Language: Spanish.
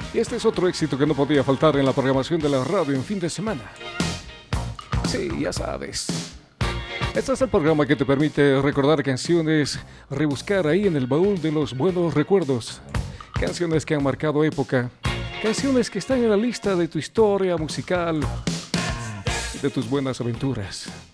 Y este es otro éxito que no podía faltar en la programación de la radio en fin de semana. Sí, ya sabes. Este es el programa que te permite recordar canciones, rebuscar ahí en el baúl de los buenos recuerdos. Canciones que han marcado época. Canciones que están en la lista de tu historia musical, de tus buenas aventuras.